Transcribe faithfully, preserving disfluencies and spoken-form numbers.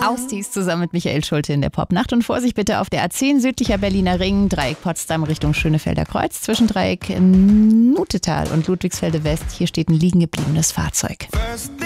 Austi's zusammen mit Michael Schulte in der Popnacht. Und Vorsicht bitte auf der A zehn südlicher Berliner Ring, Dreieck Potsdam Richtung Schönefelder Kreuz, zwischen Dreieck Nutetal und Ludwigsfelde West. Hier steht ein liegen gebliebenes Fahrzeug. First